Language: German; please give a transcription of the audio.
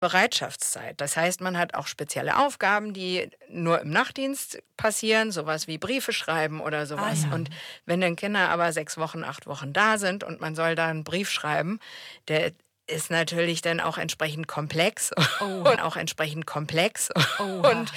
Bereitschaftszeit. Das heißt, man hat auch spezielle Aufgaben, die nur im Nachtdienst passieren, sowas wie Briefe schreiben oder Ah sowas. ja. Und wenn dann Kinder aber 6 Wochen, 8 Wochen da sind und man soll da einen Brief schreiben, der ist natürlich dann auch entsprechend komplex Oha, und auch entsprechend komplex oha. und